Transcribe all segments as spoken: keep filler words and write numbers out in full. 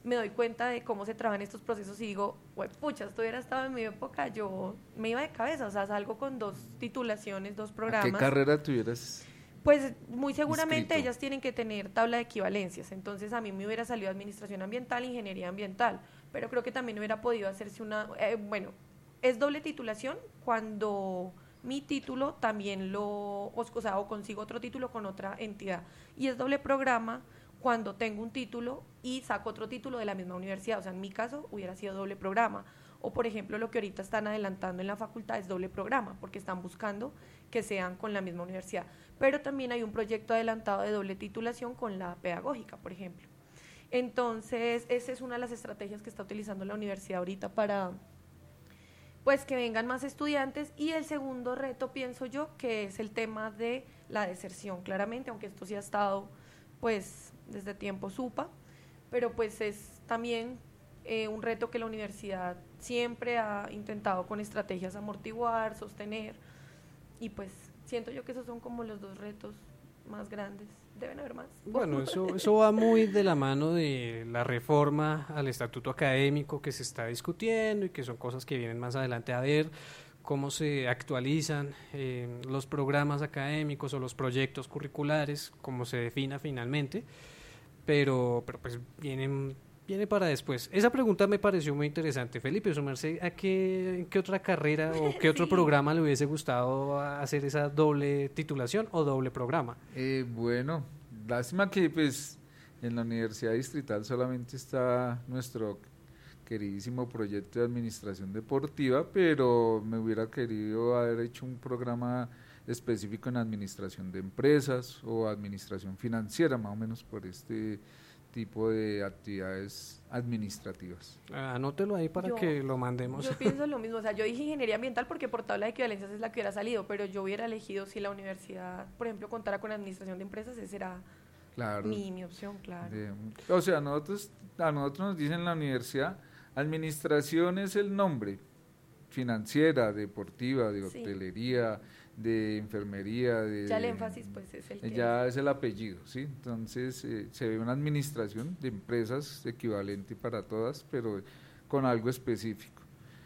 me doy cuenta de cómo se trabajan estos procesos y digo, pucha, esto hubiera estado en mi época, yo me iba de cabeza, o sea, salgo con dos titulaciones, dos programas. ¿A qué carrera tuvieras? Pues muy seguramente inscrito? ellas tienen que tener tabla de equivalencias, entonces a mí me hubiera salido administración ambiental, ingeniería ambiental, pero creo que también hubiera podido hacerse una, eh, bueno, es doble titulación cuando mi título también lo, o, o sea, o consigo otro título con otra entidad, y es doble programa cuando tengo un título y saco otro título de la misma universidad, o sea, en mi caso hubiera sido doble programa, o por ejemplo lo que ahorita están adelantando en la facultad es doble programa, porque están buscando que sean con la misma universidad, pero también hay un proyecto adelantado de doble titulación con la pedagógica, por ejemplo. Entonces, esa es una de las estrategias que está utilizando la universidad ahorita para, pues, que vengan más estudiantes. Y el segundo reto, pienso yo, que es el tema de la deserción, claramente, aunque esto sí ha estado, pues, desde tiempo supa, pero pues es también eh, un reto que la universidad siempre ha intentado con estrategias amortiguar, sostener, y pues siento yo que esos son como los dos retos más grandes. Deben haber más. Bueno, eso, eso va muy de la mano de la reforma al estatuto académico que se está discutiendo y que son cosas que vienen más adelante a ver cómo se actualizan eh, los programas académicos o los proyectos curriculares, cómo se defina finalmente, pero, pero pues vienen... Viene para después. Esa pregunta me pareció muy interesante. Felipe, sumarse a qué, qué otra carrera o qué otro sí. programa le hubiese gustado hacer esa doble titulación o doble programa. Eh, bueno, lástima que pues en la Universidad Distrital solamente está nuestro queridísimo proyecto de administración deportiva, pero me hubiera querido haber hecho un programa específico en administración de empresas o administración financiera, más o menos por este tipo de actividades administrativas. Anótelo ahí para yo, que lo mandemos. Yo pienso lo mismo, o sea, yo dije ingeniería ambiental porque por tabla de equivalencias es la que hubiera salido, pero yo hubiera elegido si la universidad, por ejemplo, contara con administración de empresas, esa era claro, mi, mi opción, claro. De, o sea, nosotros, a nosotros nos dicen en la universidad, administración es el nombre, financiera, deportiva, de hotelería, sí. de enfermería, de, ya el énfasis pues es el que ya es el apellido, sí, entonces eh, se ve una administración de empresas equivalente para todas, pero con algo específico.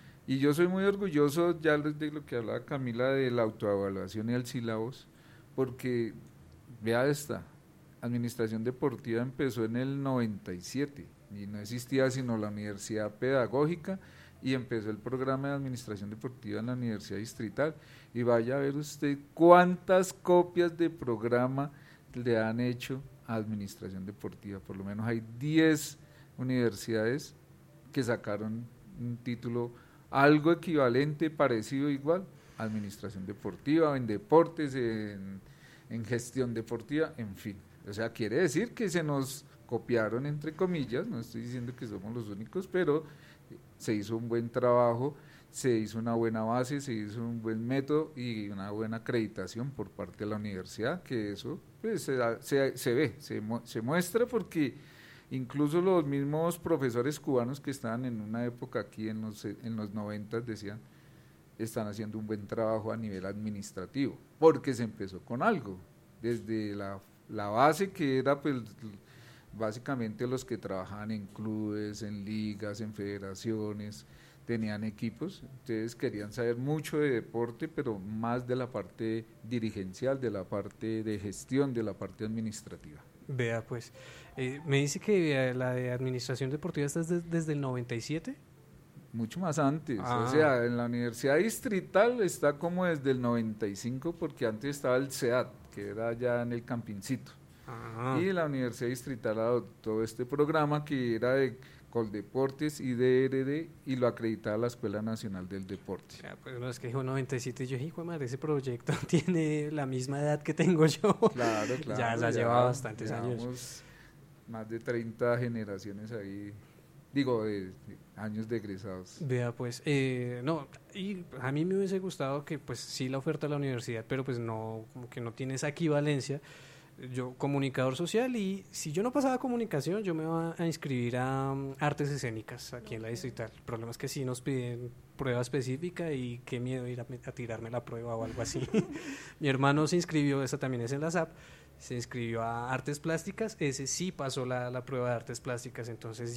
Y yo soy muy orgulloso ya de lo que hablaba Camila de la autoevaluación y el sílabos, porque vea esta, administración deportiva empezó en el noventa y siete y no existía sino la universidad pedagógica y empezó el programa de administración deportiva en la Universidad Distrital, y vaya a ver usted cuántas copias de programa le han hecho a administración deportiva. Por lo menos hay diez universidades que sacaron un título algo equivalente, parecido, igual, administración deportiva, en deportes, en, en gestión deportiva, en fin. O sea, quiere decir que se nos copiaron, entre comillas, no estoy diciendo que somos los únicos, pero se hizo un buen trabajo, se hizo una buena base, se hizo un buen método y una buena acreditación por parte de la universidad, que eso pues, se, da, se, se ve, se, se muestra porque incluso los mismos profesores cubanos que estaban en una época aquí en los, en los noventas decían, están haciendo un buen trabajo a nivel administrativo, porque se empezó con algo, desde la, la base que era pues básicamente los que trabajaban en clubes, en ligas, en federaciones, tenían equipos, entonces querían saber mucho de deporte, pero más de la parte dirigencial, de la parte de gestión, de la parte administrativa. Vea pues, eh, me dice que la de administración deportiva está desde, desde el noventa y siete. Mucho más antes, ah. o sea, en la Universidad Distrital está como desde el noventa y cinco, porque antes estaba el C E A T, que era ya en el Campincito. Ah. Y la Universidad Distrital adoptó este programa que era de Coldeportes y D R D y lo acreditaba la Escuela Nacional del Deporte. Ya, pues no, es que dijo noventa y siete y yo dije, hijo de madre, ese proyecto tiene la misma edad que tengo yo. Claro, claro. Ya la lleva bastantes años. Más de treinta generaciones ahí, digo, de, de años de egresados. Vea pues, eh, no, y a mí me hubiese gustado que pues sí la oferta de la universidad, pero pues no, como que no tiene esa equivalencia. Yo comunicador social, y si yo no pasaba comunicación yo me iba a inscribir a um, artes escénicas aquí en la Distrital. El problema es que sí nos piden prueba específica y qué miedo ir a, a tirarme la prueba o algo así. Mi hermano se inscribió, esa también es en la S A P, se inscribió a artes plásticas, ese sí pasó la, la prueba de artes plásticas, entonces